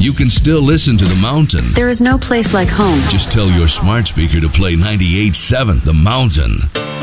you can still listen to The Mountain. There is no place like home. Just tell your smart speaker to play 98.7 The Mountain.